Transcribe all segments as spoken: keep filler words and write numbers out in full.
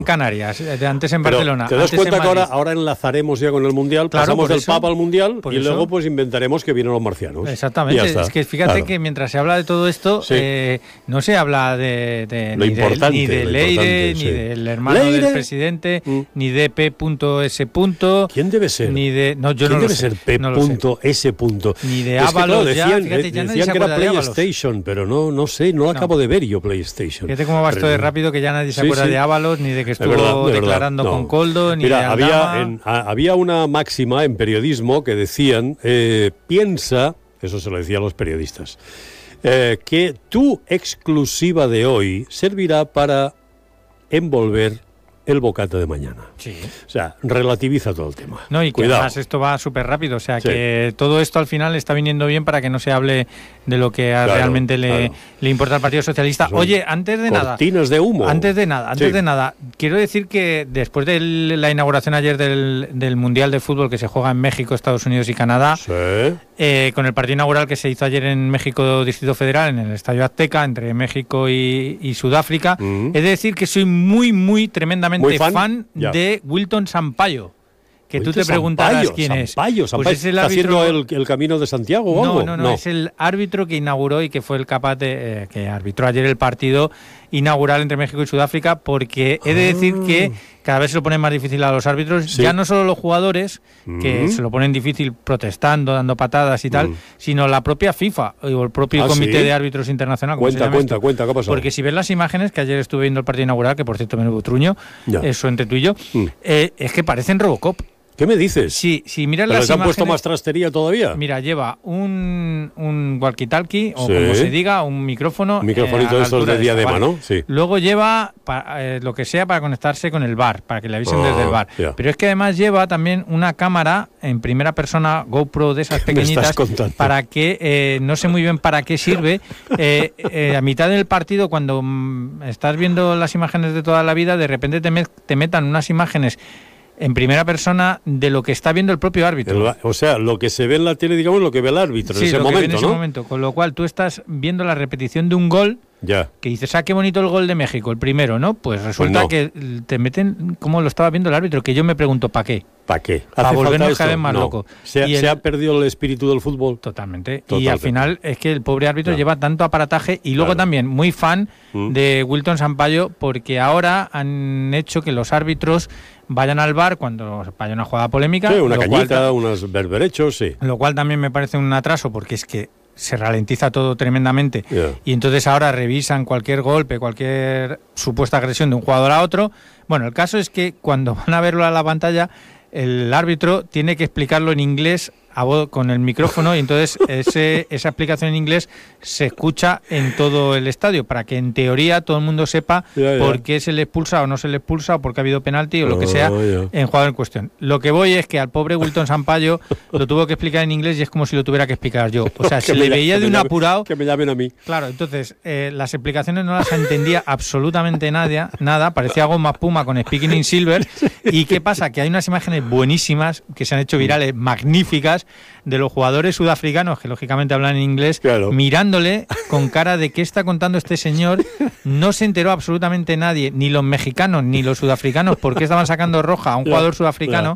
Canarias, de antes en Pero Barcelona. ¿te das antes cuenta en que ahora, Madrid? ahora enlazaremos ya con el Mundial? Claro, Pasamos por del eso, Papa al Mundial y por eso. luego pues inventaremos que vienen los marcianos. Exactamente, Y ya está. es que fíjate Claro. que mientras se habla de todo esto, Sí. eh, no se habla de, de Lo ni, de, importante, ni de lo Leire, importante, ni sí. del hermano Leire. del presidente, Mm. ni de P S. ¿Quién debe ser? Ni de, no, yo ¿Quién no lo debe sé, ser P no lo sé. S. Ni de Es que, claro, Ábalos ya, decían, fíjate, ya nadie decían se que era acuerda de Ábalos. PlayStation, pero no, no sé, no lo No. acabo de ver yo, PlayStation. Fíjate cómo va esto de rápido, que ya nadie se Sí, acuerda sí. de Ábalos, ni de que De estuvo verdad, de verdad, declarando no. con Coldo, ni de Mira, había, Aldama. en- a- había una máxima en periodismo que decían, eh, piensa, eso se lo decía a los periodistas, eh, que tu exclusiva de hoy servirá para envolver el bocata de mañana. Sí. O sea, relativiza todo el tema. No, y que Cuidado. además esto va súper rápido, o sea Sí. que todo esto al final está viniendo bien para que no se hable de lo que Claro, realmente le, claro. le importa al Partido Socialista. Son Oye, antes de nada, Cortinas de humo. antes de nada, antes Sí. de nada, quiero decir que después de la inauguración ayer del, del Mundial de Fútbol que se juega en México, Estados Unidos y Canadá, Sí. eh, con el partido inaugural que se hizo ayer en México Distrito Federal, en el Estadio Azteca, entre México y, y Sudáfrica, Mm. he de decir que soy muy, muy tremendamente ¿Muy fan? fan, Ya. de Wilton Sampaio. Que tú Oye, te preguntarás Sampaio, quién es. Sampaio, Sampaio. Pues es el ¿Está árbitro. haciendo el, el camino de Santiago o no, algo? no, no, es el árbitro que inauguró y que fue el capaz de. Eh, que arbitró ayer el partido inaugural entre México y Sudáfrica, porque he de decir Ah. que cada vez se lo ponen más difícil a los árbitros, Sí. ya no solo los jugadores, que Mm. se lo ponen difícil protestando, dando patadas y tal, Mm. sino la propia FIFA o el propio ¿Ah, Comité sí? de Árbitros Internacional. como se Cuenta, llama cuenta, esto. cuenta, ¿qué ha pasado? Porque si ves las imágenes, que ayer estuve viendo el partido inaugural, que por cierto menudo truño, Ya. eso entre tú y yo, Mm. eh, es que parecen Robocop. ¿Qué me dices? Sí, si miras ¿Pero las les han imágenes, puesto más trastería todavía? mira, lleva un, un walkie-talkie, o Sí. como se diga, un micrófono. Un microfonito eh, a de la estos altura de diadema, esta, ¿vale? ¿no? Sí. Luego lleva pa- eh, lo que sea para conectarse con el bar, para que le avisen Ah, desde el bar. ya. Pero es que además lleva también una cámara en primera persona, GoPro de esas ¿Qué me pequeñitas, estás contando? para que, eh, no sé muy bien para qué sirve, eh, eh, a mitad del partido, cuando mm, estás viendo las imágenes de toda la vida, de repente te, met- te metan unas imágenes en primera persona de lo que está viendo el propio árbitro. El- o sea, lo que se ve en la tele, digamos, lo que ve el árbitro Sí, en ese lo que ve momento, en ese ¿no? momento. Con lo cual tú estás viendo la repetición de un gol Ya. que dices, ah, qué bonito el gol de México, el primero, ¿no? Pues resulta no. que te meten como lo estaba viendo el árbitro, que yo me pregunto, ¿para qué? ¿Para qué? Para ¿Hace volvernos falta cada vez esto? más No. locos. ¿Se, ha- Y el- se ha perdido el espíritu del fútbol? Totalmente. Y Totalmente. al final es que el pobre árbitro Ya. lleva tanto aparataje y luego Claro. también muy fan Mm. de Wilton Sampaio, porque ahora han hecho que los árbitros vayan al bar cuando vaya una jugada polémica. Sí, una lo cual cañita, ta- unos berberechos, sí. Lo cual también me parece un atraso, porque es que se ralentiza todo tremendamente. Ya. Y entonces ahora revisan cualquier golpe, cualquier supuesta agresión de un jugador a otro. Bueno, el caso es que cuando van a verlo a la pantalla, el árbitro tiene que explicarlo en inglés a voz, con el micrófono, y entonces ese, esa explicación en inglés se escucha en todo el estadio, para que en teoría todo el mundo sepa Ya, ya. por qué se le expulsa o no se le expulsa, o por qué ha habido penalti o lo que Ah, sea ya. en jugador en cuestión. Lo que voy es que al pobre Wilton Sampaio lo tuvo que explicar en inglés y es como si lo tuviera que explicar yo. O sea, Que se me le lla- veía que de me un llame- apurado. Que me llamen a mí. Claro, entonces eh, las explicaciones no las entendía absolutamente nadie, nada, parecía goma espuma con Speaking in Silver. ¿Y qué pasa? Que hay unas imágenes buenísimas que se han hecho virales, magníficas, de los jugadores sudafricanos, que lógicamente hablan en inglés, Claro. mirándole con cara de qué está contando este señor. No se enteró absolutamente nadie, ni los mexicanos ni los sudafricanos, por qué estaban sacando roja a un Ya, jugador sudafricano.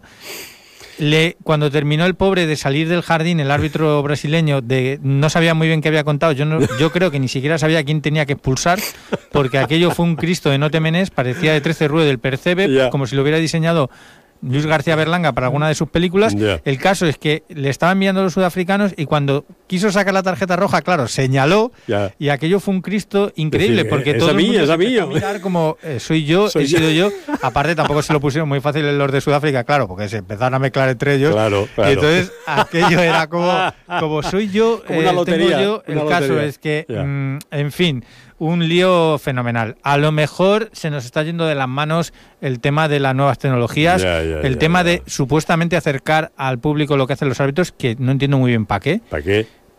Le, cuando terminó el pobre de salir del jardín, el árbitro brasileño de, no sabía muy bien qué había contado. Yo, no, yo creo que ni siquiera sabía quién tenía que expulsar, porque aquello fue un Cristo de no te menes, parecía de trece Rue del Percebe, Ya. como si lo hubiera diseñado Luis García Berlanga para alguna de sus películas. Ya. El caso es que le estaban enviando los sudafricanos y cuando quiso sacar la tarjeta roja, claro, señaló, Ya. y aquello fue un Cristo increíble, Decir, porque eh, es todo a el mí, mundo es se a mí. empezó a mirar como eh, soy yo, Soy he sido yo. Aparte tampoco se lo pusieron muy fácil en los de Sudáfrica, claro, porque se empezaron a mezclar entre ellos. Claro, claro. Y entonces aquello era como, como soy yo, Como una eh, lotería, tengo yo. El una caso lotería. es que, Ya. mm, en fin, un lío fenomenal. A lo mejor se nos está yendo de las manos el tema de las nuevas tecnologías, Ya, ya, el ya, tema ya. de supuestamente acercar al público lo que hacen los árbitros, que no entiendo muy bien para qué. ¿Para qué?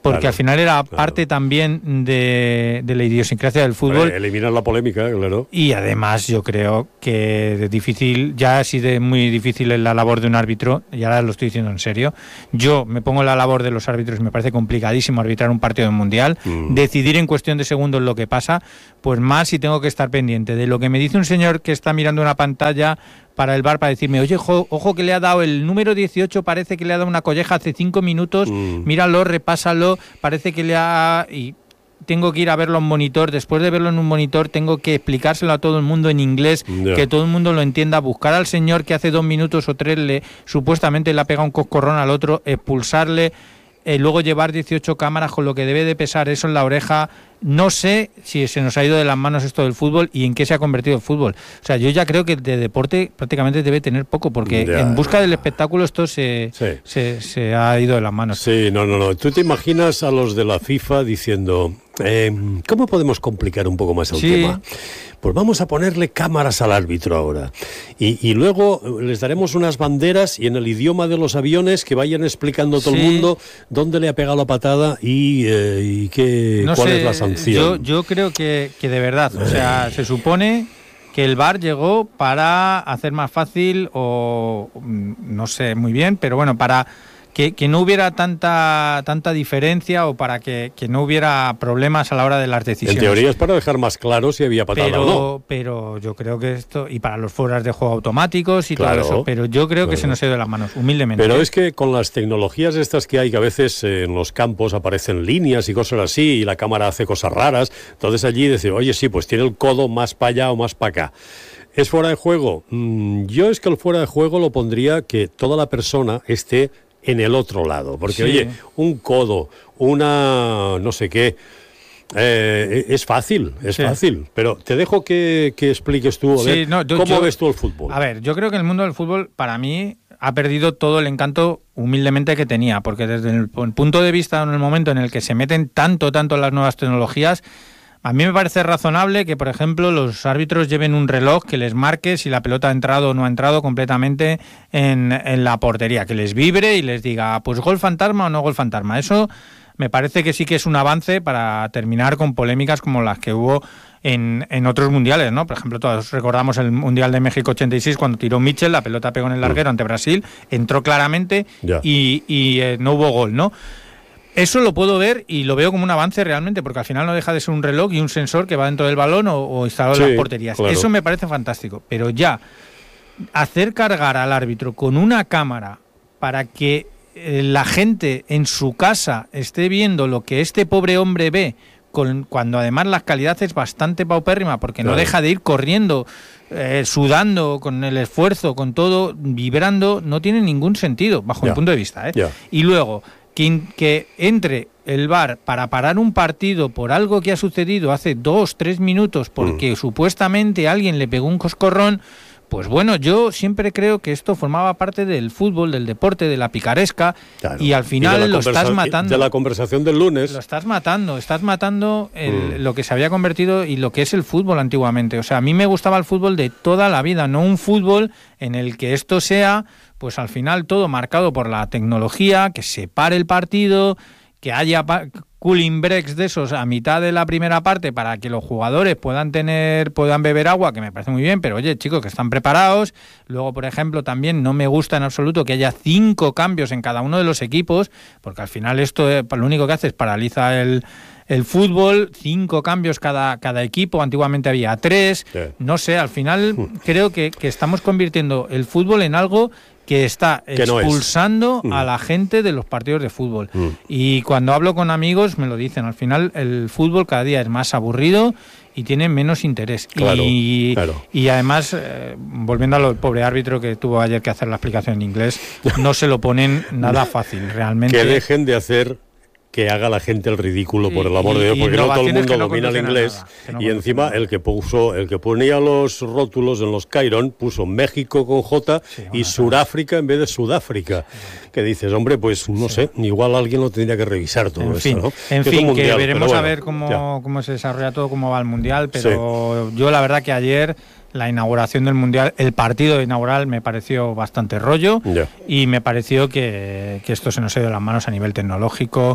porque claro, al final era claro. parte también de, de la idiosincrasia del fútbol. Hombre, eliminar la polémica, claro. Y además yo creo que es difícil, ya ha sido muy difícil en la labor de un árbitro, y ahora lo estoy diciendo en serio. Yo me pongo en la labor de los árbitros y me parece complicadísimo arbitrar un partido del Mundial, mm. decidir en cuestión de segundos lo que pasa, pues más si tengo que estar pendiente de lo que me dice un señor que está mirando una pantalla para el V A R para decirme, oye, ojo, ojo que le ha dado el número dieciocho, parece que le ha dado una colleja hace cinco minutos, mm. míralo, repásalo, parece que le ha... y tengo que ir a verlo en monitor, después de verlo en un monitor tengo que explicárselo a todo el mundo en inglés, yeah. que todo el mundo lo entienda, buscar al señor que hace dos minutos o tres le supuestamente le ha pegado un coscorrón al otro, expulsarle, eh, luego llevar dieciocho cámaras con lo que debe de pesar eso en la oreja. No sé si se nos ha ido de las manos esto del fútbol y en qué se ha convertido el fútbol. O sea, yo ya creo que de deporte prácticamente debe tener poco, porque ya, en busca del espectáculo esto se, sí. se, se ha ido de las manos. Sí, no, no, no. ¿Tú te imaginas a los de la FIFA diciendo, eh, ¿cómo podemos complicar un poco más el sí. tema? Pues vamos a ponerle cámaras al árbitro ahora. Y, y luego les daremos unas banderas y en el idioma de los aviones que vayan explicando a todo sí. el mundo dónde le ha pegado la patada y, eh, y qué, no cuál sé, es la sanción. Yo, yo creo que, que de verdad, o sea, se supone que el V A R llegó para hacer más fácil o no sé muy bien, pero bueno, para que, que no hubiera tanta tanta diferencia o para que, que no hubiera problemas a la hora de las decisiones. En teoría es para dejar más claro si había patada pero, o no. Pero yo creo que esto, y para los fueras de juego automáticos y claro, todo eso, pero yo creo claro. que se nos ha ido de las manos, humildemente. Pero es que con las tecnologías estas que hay, que a veces eh, en los campos aparecen líneas y cosas así, y la cámara hace cosas raras, entonces allí dice, oye, sí, pues tiene el codo más para allá o más para acá. ¿Es fuera de juego? Mm, yo es que el fuera de juego lo pondría que toda la persona esté en el otro lado, porque sí. oye, un codo, una no sé qué, eh, es fácil, es sí. fácil, pero te dejo que, que expliques tú, a sí, ver, no, yo, ¿cómo yo, ves tú el fútbol? A ver, yo creo que el mundo del fútbol, para mí, ha perdido todo el encanto humildemente que tenía, porque desde el, el punto de vista, en el momento en el que se meten tanto, tanto las nuevas tecnologías, a mí me parece razonable que, por ejemplo, los árbitros lleven un reloj que les marque si la pelota ha entrado o no ha entrado completamente en, en la portería, que les vibre y les diga, pues gol fantasma o no gol fantasma. Eso me parece que sí que es un avance para terminar con polémicas como las que hubo en, en otros mundiales, ¿no? Por ejemplo, todos recordamos el Mundial de México ochenta y seis cuando tiró Mitchell, la pelota pegó en el larguero ante Brasil, entró claramente yeah. y, y eh, no hubo gol, ¿no? Eso lo puedo ver y lo veo como un avance realmente, porque al final no deja de ser un reloj y un sensor que va dentro del balón o, o instalado sí, en las porterías. Claro. Eso me parece fantástico, pero ya hacer cargar al árbitro con una cámara para que eh, la gente en su casa esté viendo lo que este pobre hombre ve, con, cuando además la calidad es bastante paupérrima, porque claro. no deja de ir corriendo, eh, sudando, con el esfuerzo, con todo, vibrando, no tiene ningún sentido, bajo yeah. mi punto de vista. ¿eh? Yeah. Y luego... Que, que entre el V A R para parar un partido por algo que ha sucedido hace dos, tres minutos porque mm. supuestamente alguien le pegó un coscorrón, pues bueno, yo siempre creo que esto formaba parte del fútbol, del deporte, de la picaresca, claro. y al final y lo estás matando. De la conversación del lunes. Lo estás matando, estás matando el, mm. lo que se había convertido y lo que es el fútbol antiguamente. O sea, a mí me gustaba el fútbol de toda la vida, no un fútbol en el que esto sea... pues al final todo marcado por la tecnología, que se pare el partido, que haya pa- cooling breaks de esos a mitad de la primera parte para que los jugadores puedan tener, puedan beber agua, que me parece muy bien, pero oye, chicos, que están preparados. Luego, por ejemplo, también no me gusta en absoluto que haya cinco cambios en cada uno de los equipos, porque al final esto eh, lo único que hace es paraliza el... el fútbol, cinco cambios cada, cada equipo, antiguamente había tres, sí. no sé, al final creo que, que estamos convirtiendo el fútbol en algo que está que expulsando no a la gente de los partidos de fútbol. Mm. Y cuando hablo con amigos me lo dicen, al final el fútbol cada día es más aburrido y tiene menos interés. Claro, y, claro. y además, eh, volviendo al pobre árbitro que tuvo ayer que hacer la explicación en inglés, no se lo ponen nada fácil, realmente. Que dejen de hacer... que haga la gente el ridículo, por el amor de Dios, porque no todo el mundo no domina el inglés. Nada, no y encima el que puso, el que ponía los rótulos en los Kairon puso México con J sí, y Suráfrica en vez de Sudáfrica. Sí. Que dices, hombre, pues no sí. sé, igual alguien lo tendría que revisar todo en esto, fin, ¿no? En que fin, mundial, que veremos bueno, a ver cómo, cómo se desarrolla todo, cómo va el Mundial, pero sí. yo la verdad que ayer... la inauguración del Mundial, el partido inaugural me pareció bastante rollo yeah. y me pareció que, que esto se nos ha ido de las manos a nivel tecnológico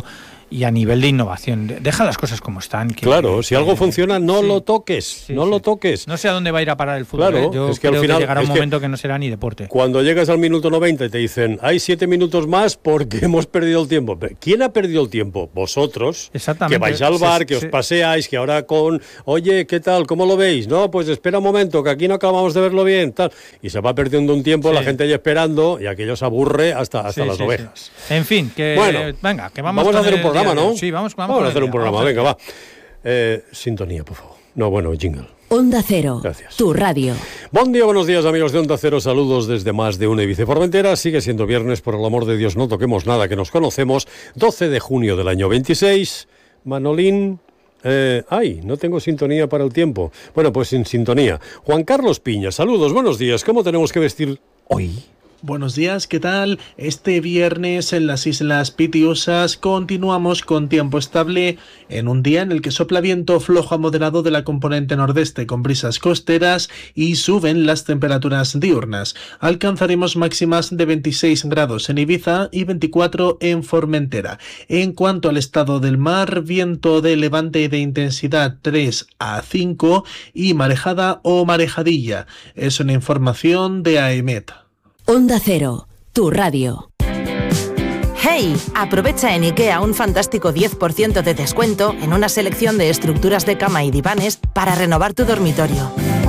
y a nivel de innovación. Deja las cosas como están. Que, claro, que, si algo que, funciona, no sí, lo toques, sí, no sí. lo toques. No sé a dónde va a ir a parar el fútbol. Claro, ¿eh? Yo es que creo al final, que llegará un es que momento que no será ni deporte. Cuando llegas al minuto noventa y te dicen, hay siete minutos más porque hemos perdido el tiempo. ¿Quién ha perdido el tiempo? Vosotros, Exactamente. que vais al bar, sí, que sí. os paseáis, que ahora con, oye, ¿qué tal? ¿Cómo lo veis? No, pues espera un momento, que aquí no acabamos de verlo bien, tal. Y se va perdiendo un tiempo, sí. La gente ahí esperando, y aquello se aburre hasta, hasta sí, las sí, ovejas. Sí. En fin, que bueno, venga, que vamos, vamos a hacer un programa, ¿no? Sí, vamos, vamos, vamos a hacer un programa, vamos venga, va. Eh, sintonía, por favor. No, bueno, jingle. Onda Cero, gracias. Tu radio. Buen día, buenos días, amigos de Onda Cero. Saludos desde más de una Ibiza Formentera. Sigue siendo viernes, por el amor de Dios, no toquemos nada, que nos conocemos. doce de junio del año veintiséis. Manolín... Eh, ay, no tengo sintonía para el tiempo. Bueno, pues sin sintonía. Juan Carlos Piña, saludos, buenos días. ¿Cómo tenemos que vestir hoy? Buenos días, ¿qué tal? Este viernes en las Islas Pitiusas continuamos con tiempo estable en un día en el que sopla viento flojo a moderado de la componente nordeste con brisas costeras y suben las temperaturas diurnas. Alcanzaremos máximas de veintiséis grados en Ibiza y veinticuatro en Formentera. En cuanto al estado del mar, viento de levante de intensidad tres a cinco y marejada o marejadilla. Es una información de A E M E T. Onda Cero, Tu radio. ¡Hey! Aprovecha en IKEA un fantástico diez por ciento de descuento en una selección de estructuras de cama y divanes para renovar tu dormitorio.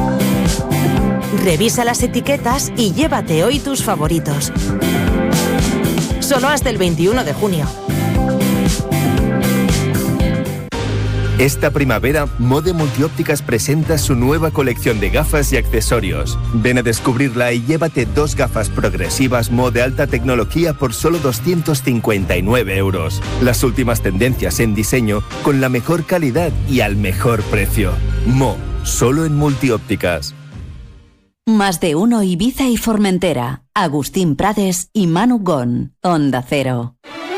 Revisa las etiquetas y llévate hoy tus favoritos. Solo hasta el veintiuno de junio. Esta primavera, Mode Multiópticas presenta su nueva colección de gafas y accesorios. Ven a descubrirla y llévate dos gafas progresivas Mode alta tecnología por solo doscientos cincuenta y nueve euros. Las últimas tendencias en diseño con la mejor calidad y al mejor precio. Mo, solo en Multiópticas. Más de uno Ibiza y Formentera. Agustín Prades y Manu Gon. Onda Cero.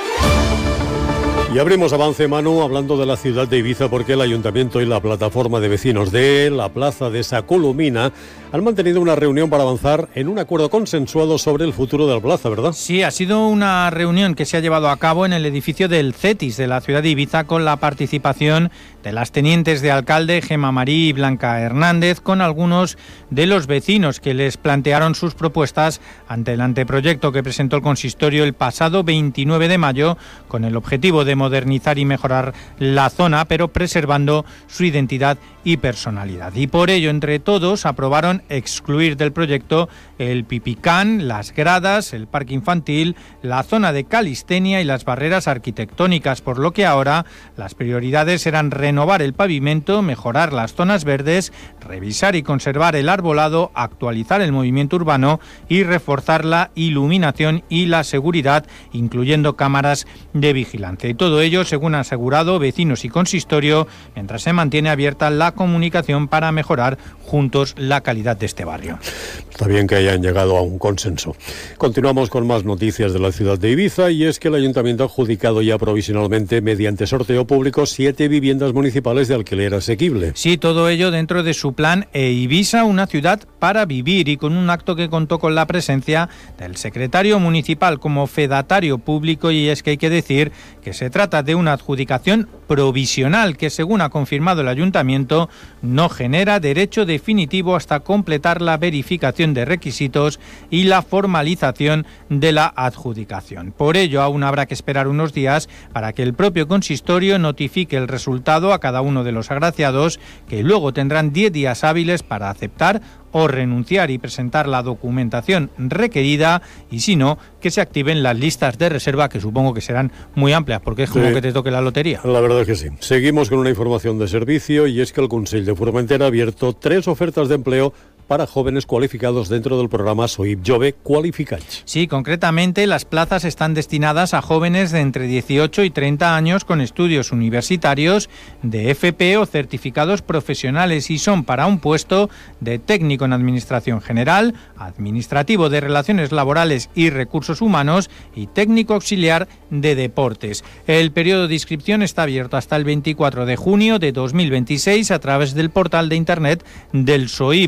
Y abrimos avance, Manu, hablando de la ciudad de Ibiza, porque el Ayuntamiento y la plataforma de vecinos de la Plaza de Sa Colomina han mantenido una reunión para avanzar en un acuerdo consensuado sobre el futuro de la plaza, ¿verdad? Sí, ha sido una reunión que se ha llevado a cabo en el edificio del CETIS de la ciudad de Ibiza con la participación de las tenientes de alcalde Gemma Marí y Blanca Hernández, con algunos de los vecinos que les plantearon sus propuestas ante el anteproyecto que presentó el consistorio el pasado veintinueve de mayo con el objetivo de modernizar y mejorar la zona, pero preservando su identidad y personalidad. Y por ello, entre todos, aprobaron excluir del proyecto el pipicán, las gradas, el parque infantil, la zona de calistenia y las barreras arquitectónicas, por lo que ahora las prioridades eran renovar el pavimento, mejorar las zonas verdes, revisar y conservar el arbolado, actualizar el movimiento urbano y reforzar la iluminación y la seguridad, incluyendo cámaras de vigilancia. Y todo ello, según han asegurado vecinos y consistorio, mientras se mantiene abierta la comunicación para mejorar juntos la calidad de este barrio. Está bien que hayan llegado a un consenso. Continuamos con más noticias de la ciudad de Ibiza, y es que el Ayuntamiento ha adjudicado ya provisionalmente, mediante sorteo público, siete viviendas municipales de alquiler asequible. Sí, todo ello dentro de su plan E Ibiza, una ciudad para vivir, y con un acto que contó con la presencia del secretario municipal como fedatario público. Y es que hay que decir que se trata de una adjudicación provisional que, según ha confirmado el Ayuntamiento, no genera derecho definitivo hasta completar la verificación de requisitos y la formalización de la adjudicación. Por ello, aún habrá que esperar unos días para que el propio consistorio notifique el resultado a cada uno de los agraciados, que luego tendrán diez días hábiles para aceptar o renunciar y presentar la documentación requerida, y si no, que se activen las listas de reserva, que supongo que serán muy amplias, porque es como sí, que te toque la lotería. La verdad es que sí. Seguimos con una información de servicio, y es que el Consell de Formentera ha abierto tres ofertas de empleo para jóvenes cualificados dentro del programa Soib Jove Qualificats. Sí, concretamente las plazas están destinadas a jóvenes de entre dieciocho y treinta años con estudios universitarios de F P o certificados profesionales, y son para un puesto de técnico en Administración General, administrativo de Relaciones Laborales y Recursos Humanos y técnico auxiliar de Deportes. El periodo de inscripción está abierto hasta el veinticuatro de junio de dos mil veintiséis a través del portal de internet del Soib, y las personas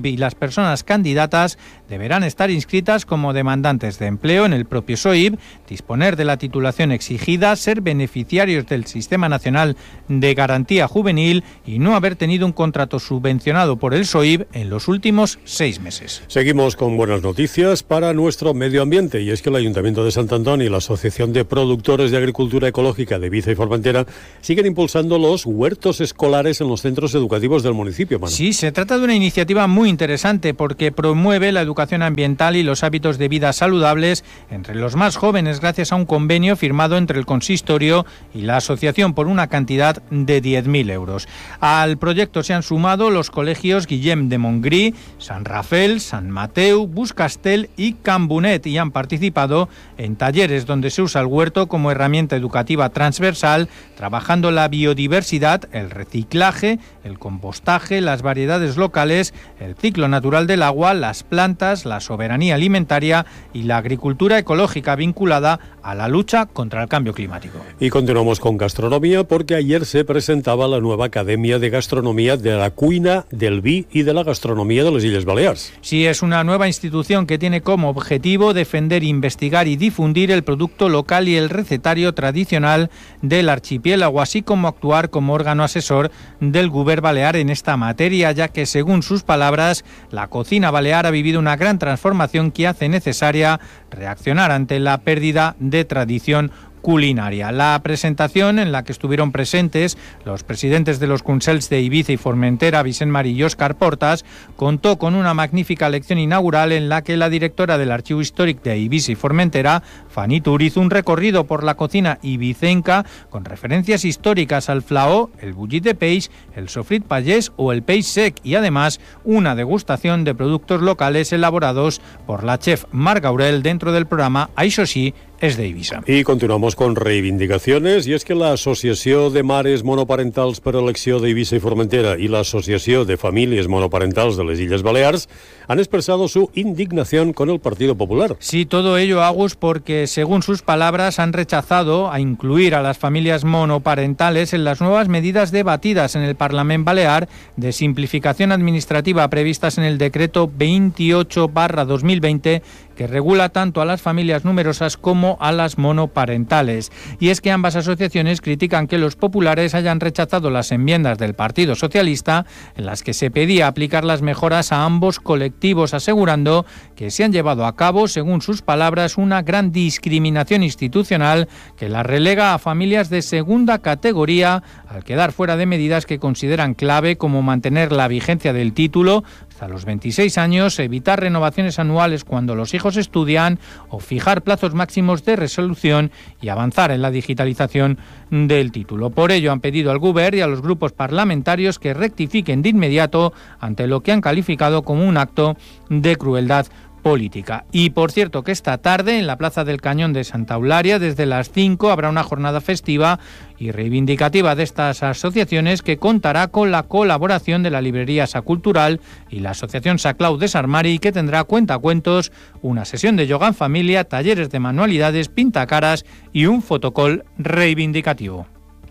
personas candidatas deberán estar inscritas como demandantes de empleo en el propio S O I B, disponer de la titulación exigida, ser beneficiarios del Sistema Nacional de Garantía Juvenil y no haber tenido un contrato subvencionado por el S O I B en los últimos seis meses. Seguimos con buenas noticias para nuestro medio ambiente, y es que el Ayuntamiento de Sant Antoni y la Asociación de Productores de Agricultura Ecológica de Ibiza y Formentera siguen impulsando los huertos escolares en los centros educativos del municipio, Manu. Sí, se trata de una iniciativa muy interesante porque promueve la educación ambiental y los hábitos de vida saludables entre los más jóvenes gracias a un convenio firmado entre el consistorio y la asociación por una cantidad de diez mil euros. Al proyecto se han sumado los colegios Guillem de Montgrí, San Rafael, San Mateu, Buscastel y Cambunet y han participado en talleres donde se usa el huerto como herramienta educativa transversal, trabajando la biodiversidad, el reciclaje, el compostaje, las variedades locales, el ciclo natural del agua, las plantas, la soberanía alimentaria y la agricultura ecológica vinculada a la lucha contra el cambio climático. Y continuamos con gastronomía porque ayer se presentaba la nueva Academia de Gastronomía de la Cuina, del Vi y de la Gastronomía de las Illes Balears. Sí, es una nueva institución que tiene como objetivo defender, investigar y difundir el producto local y el recetario tradicional del archipiélago, así como actuar como órgano asesor del Govern Balear en esta materia, ya que, según sus palabras, la cocina balear ha vivido una gran transformación que hace necesaria reaccionar ante la pérdida de tradición culinaria. La presentación, en la que estuvieron presentes los presidentes de los Consells de Ibiza y Formentera, Vicent Marí y Òscar Portas, contó con una magnífica lección inaugural en la que la directora del Archivo Històric de Ibiza y Formentera, Fanny Tur, hizo un recorrido por la cocina ibicenca con referencias históricas al flaó, el bullit de peix, el sofrit pagès o el peix sec, y además una degustación de productos locales elaborados por la chef Mar Gaurel dentro del programa Això sí, és d'Eivissa. I continuamos con reivindicacions, i és que l'Associació de Mares Monoparentals per Elecció d'Eivissa i Formentera y la Asociación de Familias Monoparentals de las Illes Balears han expresado su indignación con el Partido Popular. Sí, todo ello, Agus, porque según sus palabras han rechazado a incluir a las familias monoparentales en las nuevas medidas debatidas en el Parlament Balear de simplificación administrativa previstas en el decreto veintiocho barra dos mil veinte, que regula tanto a las familias numerosas como a las monoparentales. Y es que ambas asociaciones critican que los populares hayan rechazado las enmiendas del Partido Socialista en las que se pedía aplicar las mejoras a ambos colectivos, asegurando que se han llevado a cabo, según sus palabras, una gran discriminación institucional que las relega a familias de segunda categoría al quedar fuera de medidas que consideran clave, como mantener la vigencia del título hasta los veintiséis años, evitar renovaciones anuales cuando los hijos estudian o fijar plazos máximos de resolución y avanzar en la digitalización del título. Por ello han pedido al Govern y a los grupos parlamentarios que rectifiquen de inmediato ante lo que han calificado como un acto de crueldad política. Y por cierto que esta tarde en la Plaza del Cañón de Santa Eulària desde las cinco habrá una jornada festiva y reivindicativa de estas asociaciones que contará con la colaboración de la Librería Sa Cultural y la Asociación Sa Clau de Sarmari, y que tendrá cuentacuentos, una sesión de yoga en familia, talleres de manualidades, pintacaras y un fotocall reivindicativo.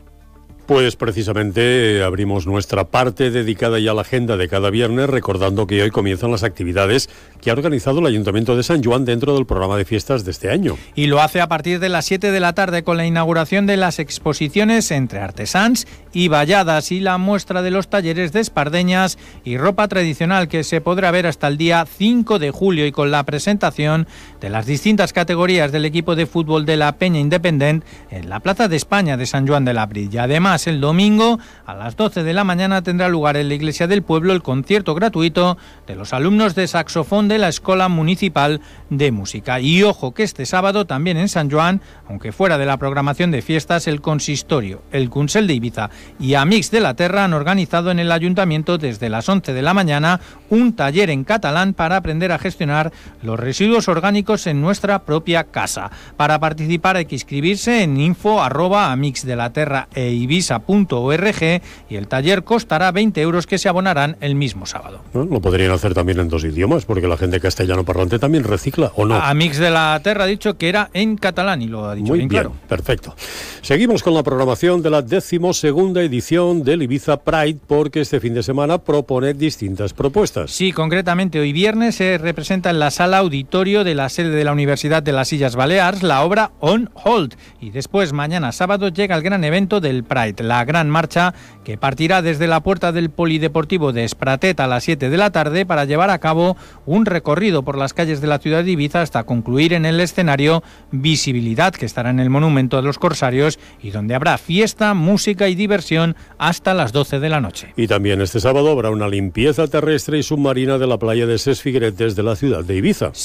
Pues precisamente abrimos nuestra parte dedicada ya a la agenda de cada viernes, recordando que hoy comienzan las actividades que ha organizado el Ayuntamiento de Sant Joan dentro del programa de fiestas de este año. Y lo hace a partir de las siete de la tarde con la inauguración de las exposiciones entre artesans y valladas y la muestra de los talleres de espardeñas y ropa tradicional, que se podrá ver hasta el día cinco de julio, y con la presentación de las distintas categorías del equipo de fútbol de la Peña Independent en la Plaza de España de Sant Joan de Labrit. Y además, el domingo a las doce de la mañana tendrá lugar en la Iglesia del Pueblo el concierto gratuito de los alumnos de saxofón de la Escola Municipal de Música. Y ojo que este sábado también en Sant Joan, aunque fuera de la programación de fiestas, el consistorio, el Consell de Ibiza y Amics de la Terra han organizado en el Ayuntamiento desde las once de la mañana un taller en catalán para aprender a gestionar los residuos orgánicos en nuestra propia casa. Para participar hay que inscribirse en info arroba amicsdelaterra e ibisa punto org, y el taller costará veinte euros que se abonarán el mismo sábado. Bueno, lo podrían hacer también en dos idiomas, porque la la gente castellano parlante también recicla, ¿o no? Amics de la Terra ha dicho que era en catalán y lo ha dicho Muy bien, bien, claro. perfecto. Seguimos con la programación de la decimosegunda edición del Ibiza Pride, porque este fin de semana propone distintas propuestas. Sí, concretamente hoy viernes se representa en la sala auditorio de la sede de la Universidad de las Illes Balears la obra On Hold, y después mañana sábado llega el gran evento del Pride, la gran marcha que partirá desde la puerta del Polideportivo de Espratet a las siete de la tarde para llevar a cabo un recorrido por las calles de la ciudad de Ibiza hasta concluir en el escenario Visibilidad, que estará en el Monumento de los Corsarios y donde habrá fiesta, música y diversión hasta las doce de la noche. Y también este sábado habrá una limpieza terrestre y submarina de la playa de Ses Figueretes de la ciudad de Ibiza.